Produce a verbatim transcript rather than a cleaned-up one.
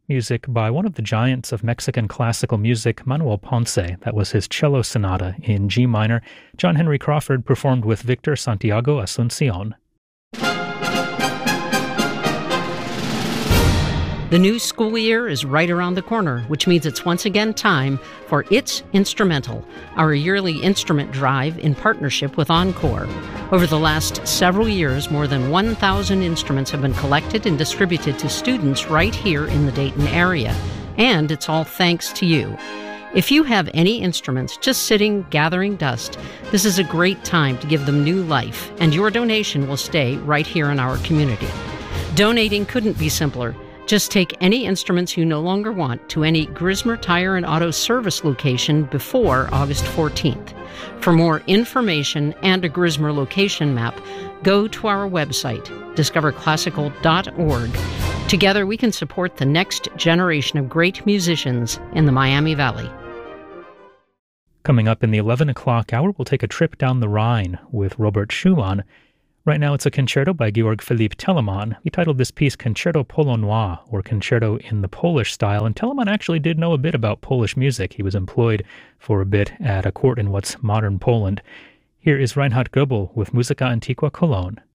music by one of the giants of Mexican classical music, Manuel Ponce. That was his cello sonata in G minor. John Henry Crawford performed with Victor Santiago Asuncion. The new school year is right around the corner, which means it's once again time for It's Instrumental, our yearly instrument drive in partnership with Encore. Over the last several years, more than one thousand instruments have been collected and distributed to students right here in the Dayton area. And it's all thanks to you. If you have any instruments just sitting, gathering dust, this is a great time to give them new life, and your donation will stay right here in our community. Donating couldn't be simpler. Just take any instruments you no longer want to any Grismer Tire and Auto Service location before August fourteenth. For more information and a Grismer location map, go to our website, discover classical dot org. Together we can support the next generation of great musicians in the Miami Valley. Coming up in the eleven o'clock hour, we'll take a trip down the Rhine with Robert Schumann. Right now it's a concerto by Georg Philipp Telemann. He titled this piece Concerto Polonois, or Concerto in the Polish style, and Telemann actually did know a bit about Polish music. He was employed for a bit at a court in what's modern Poland. Here is Reinhard Goebel with Musica Antiqua Cologne.